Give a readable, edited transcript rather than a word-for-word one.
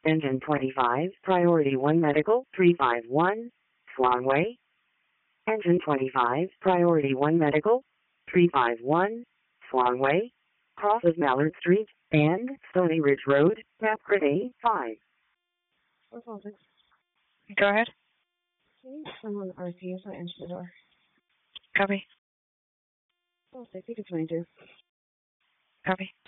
Engine 25, Priority 1 Medical, 351, Swan Way. Engine 25, Priority 1 Medical, 351, Swan Way, crosses Mallard Street and Stony Ridge Road, map grid A5. Go ahead. Can you someone RC so I enter the door? Copy. Oh, 22. Copy.